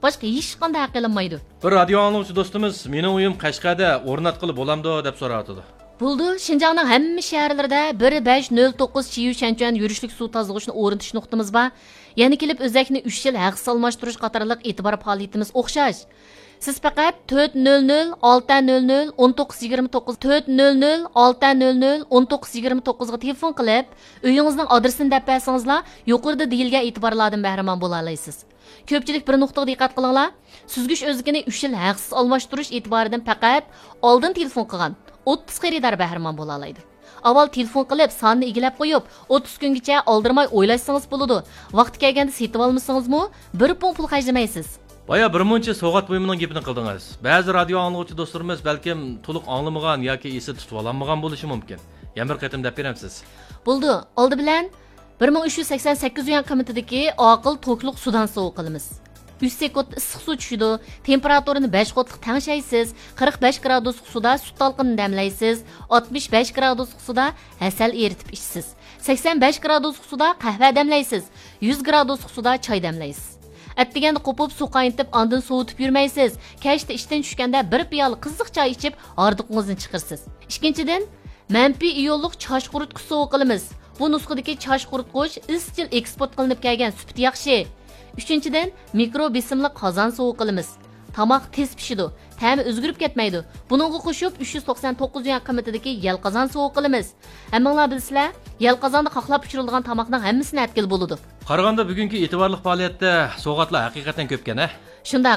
boshqa hech qanday haq qilinmaydi. Bir radio angluvchi do'stimiz mening uyim Qashqarda o'rnatqili bo'lamdi deb so'radi. Bo'ldi, Şinjanning hamma shaharlarida 1509 Chiyushanchuan yurishlik suv tozalashni o'rnatish nuqtamiz bor. Yana kelib o'zakni 3 yil haq almashtirish qatorliq e'tibor faoliyatimiz o'xshash. Siz faqat 400 600 1929 400 600 1929 ga telefon qilib, uyingizning adresini deb bersangizlar, yuqorida deyilgan e'tiborlardan bahramand bo'la olasiz. Ko'pchilik bir nuqtaga diqqat qilinglar. Süzgüç o'zligini 3 yil haqsiz almashtirish e'tiboridan faqat oldin telefon qilgan 30 xaridor bahramand bo'la oladi. Avval telefon qilib, sonni egilab qo'yib, 30 kungacha oldirmay o'ylashsangiz bo'ladi. Vaqti kelganda setib olmasangizmi, bir pul xarjlamaysiz. Baya bir muncha so'g'at buyumining gapini qildingiz. Ba'zi radio angluvchi do'stlarimiz balkim to'liq anglamagan yoki esi tutib olmagan bo'lishi mumkin. Yana bir qatim deb beramiz. Bo'ldi, oldi bilan 1388 yuan qiymatidagi oqil tokliq sudan suv qilamiz. 3 sekund issiq suv tushidi, temperaturini 5 qotliq tangshaysiz, 45 gradus suvda sut talqini damlaysiz, 65 gradus suvda asal eritib ichsiz, 85 gradus suvda qahva damlaysiz, 100 gradus suvda choy damlaysiz. Atdiganda qopib suv qaynatib, ondan sovutib yurmaysiz. Kechda ishdan tushganda bir piyola qiziq choy ichib, ordiqingizni chiqirsiz. Ikkinchidan, manfiy iyonliq chosh quritgich suv qilamiz. Bu nusxadagi chosh quritgich izchil eksport qilinib kelgan, sifati yaxshi. Uchinchidan, mikro besimli qozon suv qilamiz. Tomoq tez pishidi, ta'mi o'zgarib ketmaydi. Buningga qo'shib 399 yuan qiymatidagi yal qozon suv qilamiz. Hammanglar bilsizlar, yal qozonda qoqlab pishirilgan tomoqning hammasini atkil bo'ladi. Qaraganda bugungi e'tiborli faoliyatda so'g'atlar haqiqatan ko'pkan-a? Shundaq.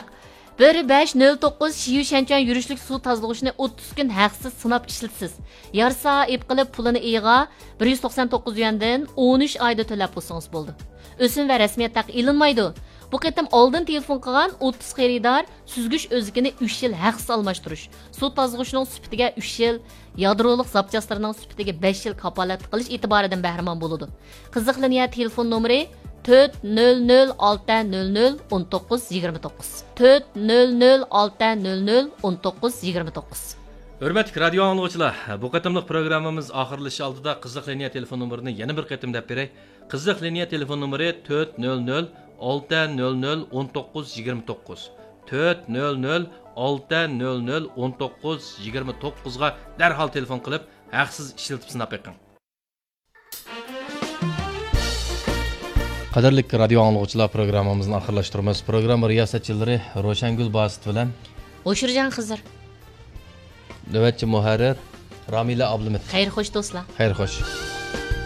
1509 Chiyushanchuan yurishlik suv tozalashni 30 kun haqsiz sinab ishlatsiz. Yarsa ep qilib pulini iyiga 199 yuandan 13 oyda to'lab qo'ysangiz bo'ldi. O'sim va rasmiyat taq ilinmaydi. Bu qatam oldin telefon qilgan 30 xaridor süzgüç o'zligini 3 yil haqsiz almashtirish, suv tozalashning sifatiga 3 yil, yadroliq zapchastlarining sifatiga 5 yil kapolat qilish e'tiboridan bahramand bo'ladi. Qiziqlaniya telefon nomeri 400-600-1929 400-600-1929. Hurmatli radio angluvchilar, bu qatimliq programmamiz oxirlashish oldida qiziq liniya telefon nomerini yana bir qatim deb beray. Qiziq liniya telefon nomeri 400-600-1929 400-600-1929 ga darhol telefon qilib, haqsiz ishlatib sinab beqing. Qadrli radio angluvchilar, programmamizni oxirlashtiramiz. Program riyosatchilari Ro'shangul Basit bilan O'shirjan Xizr, navbatchi muharrir Ramila Abdumet. Xayr xo'sh do'stlar. Xayr xo'sh.